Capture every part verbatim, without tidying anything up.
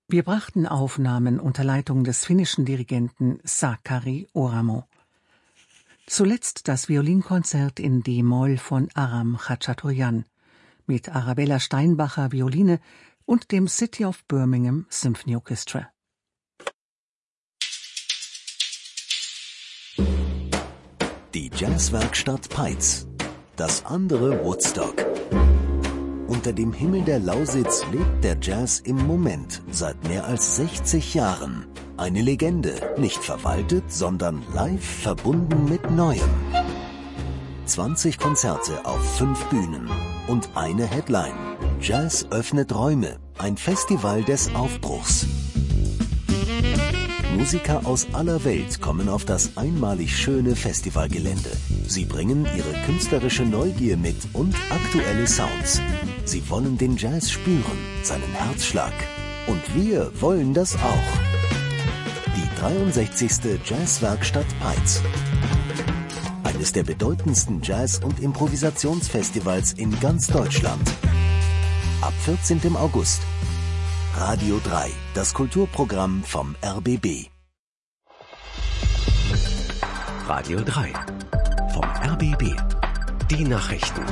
Wir brachten Aufnahmen unter Leitung des finnischen Dirigenten Sakari Oramo. Zuletzt das Violinkonzert in D-Moll von Aram Khachaturian mit Arabella Steinbacher Violine und dem City of Birmingham Symphony Orchestra. Die Jazzwerkstatt Peitz. Das andere Woodstock. Unter dem Himmel der Lausitz lebt der Jazz im Moment seit mehr als sechzig Jahren. Eine Legende, nicht verwaltet, sondern live verbunden mit Neuem. zwanzig Konzerte auf fünf Bühnen und eine Headline. Jazz öffnet Räume, ein Festival des Aufbruchs. Musiker aus aller Welt kommen auf das einmalig schöne Festivalgelände. Sie bringen ihre künstlerische Neugier mit und aktuelle Sounds. Sie wollen den Jazz spüren, seinen Herzschlag. Und wir wollen das auch. Die dreiundsechzigste Jazzwerkstatt Peitz. Eines der bedeutendsten Jazz- und Improvisationsfestivals in ganz Deutschland. Ab vierzehnten August. Radio drei, das Kulturprogramm vom R B B. Radio drei, vom R B B. Die Nachrichten.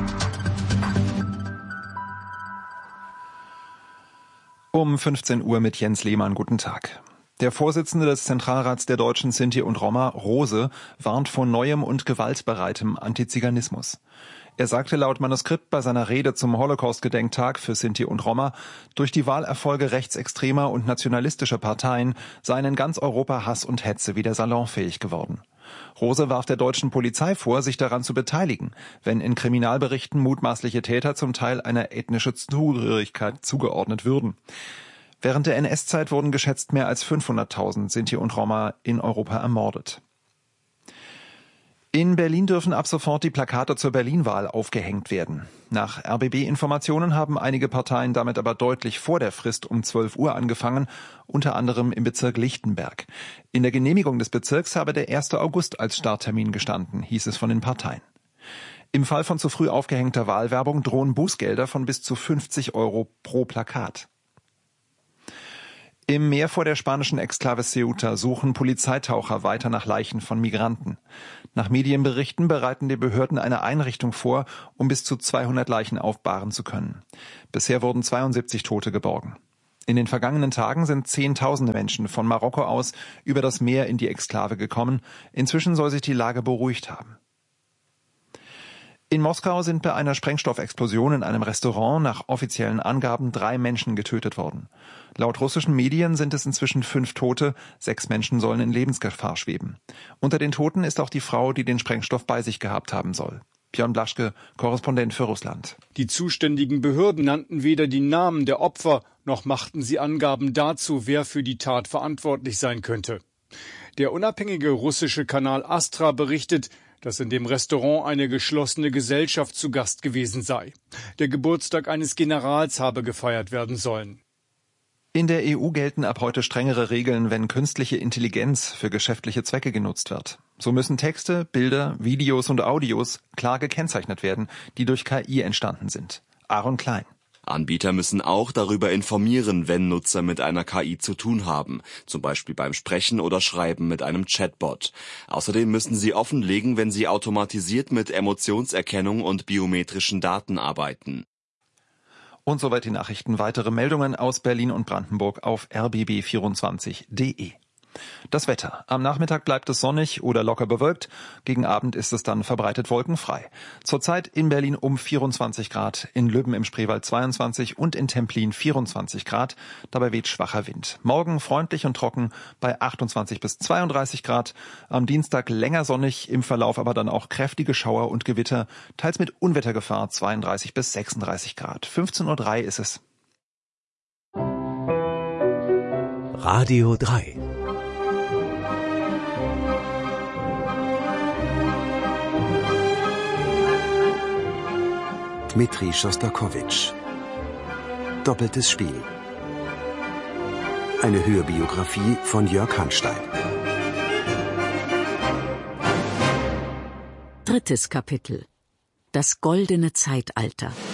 Um fünfzehn Uhr mit Jens Lehmann. Guten Tag. Der Vorsitzende des Zentralrats der Deutschen Sinti und Roma, Rose, warnt vor neuem und gewaltbereitem Antiziganismus. Er sagte laut Manuskript bei seiner Rede zum Holocaust-Gedenktag für Sinti und Roma, durch die Wahlerfolge rechtsextremer und nationalistischer Parteien seien in ganz Europa Hass und Hetze wieder salonfähig geworden. Rose warf der deutschen Polizei vor, sich daran zu beteiligen, wenn in Kriminalberichten mutmaßliche Täter zum Teil einer ethnischen Zugehörigkeit zugeordnet würden. Während der N S-Zeit wurden geschätzt mehr als fünfhunderttausend Sinti und Roma in Europa ermordet. In Berlin dürfen ab sofort die Plakate zur Berlin-Wahl aufgehängt werden. Nach R B B-Informationen haben einige Parteien damit aber deutlich vor der Frist um zwölf Uhr angefangen, unter anderem im Bezirk Lichtenberg. In der Genehmigung des Bezirks habe der erste August als Starttermin gestanden, hieß es von den Parteien. Im Fall von zu früh aufgehängter Wahlwerbung drohen Bußgelder von bis zu fünfzig Euro pro Plakat. Im Meer vor der spanischen Exklave Ceuta suchen Polizeitaucher weiter nach Leichen von Migranten. Nach Medienberichten bereiten die Behörden eine Einrichtung vor, um bis zu zweihundert Leichen aufbahren zu können. Bisher wurden zweiundsiebzig Tote geborgen. In den vergangenen Tagen sind Zehntausende Menschen von Marokko aus über das Meer in die Exklave gekommen. Inzwischen soll sich die Lage beruhigt haben. In Moskau sind bei einer Sprengstoffexplosion in einem Restaurant nach offiziellen Angaben drei Menschen getötet worden. Laut russischen Medien sind es inzwischen fünf Tote, sechs Menschen sollen in Lebensgefahr schweben. Unter den Toten ist auch die Frau, die den Sprengstoff bei sich gehabt haben soll. Björn Blaschke, Korrespondent für Russland. Die zuständigen Behörden nannten weder die Namen der Opfer, noch machten sie Angaben dazu, wer für die Tat verantwortlich sein könnte. Der unabhängige russische Kanal Astra berichtet, dass in dem Restaurant eine geschlossene Gesellschaft zu Gast gewesen sei. Der Geburtstag eines Generals habe gefeiert werden sollen. In der E U gelten ab heute strengere Regeln, wenn künstliche Intelligenz für geschäftliche Zwecke genutzt wird. So müssen Texte, Bilder, Videos und Audios klar gekennzeichnet werden, die durch K I entstanden sind. Aaron Klein. Anbieter müssen auch darüber informieren, wenn Nutzer mit einer K I zu tun haben, zum Beispiel beim Sprechen oder Schreiben mit einem Chatbot. Außerdem müssen sie offenlegen, wenn sie automatisiert mit Emotionserkennung und biometrischen Daten arbeiten. Und soweit die Nachrichten. Weitere Meldungen aus Berlin und Brandenburg auf r b b vierundzwanzig punkt d e. Das Wetter. Am Nachmittag bleibt es sonnig oder locker bewölkt. Gegen Abend ist es dann verbreitet wolkenfrei. Zurzeit in Berlin um vierundzwanzig Grad, in Lübben im Spreewald zweiundzwanzig und in Templin vierundzwanzig Grad. Dabei weht schwacher Wind. Morgen freundlich und trocken bei achtundzwanzig bis zweiunddreißig Grad. Am Dienstag länger sonnig, im Verlauf aber dann auch kräftige Schauer und Gewitter, teils mit Unwettergefahr zweiunddreißig bis sechsunddreißig Grad. fünfzehn Uhr drei ist es. Radio drei. Dmitri Schostakowitsch. Doppeltes Spiel. Eine Hörbiografie von Jörg Hanstein. Drittes Kapitel. Das goldene Zeitalter.